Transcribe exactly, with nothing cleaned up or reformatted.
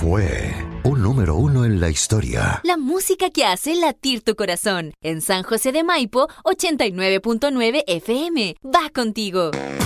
fue un número uno en la historia. La música que hace latir tu corazón. En San José de Maipo, ochenta y nueve punto nueve F M. Va contigo.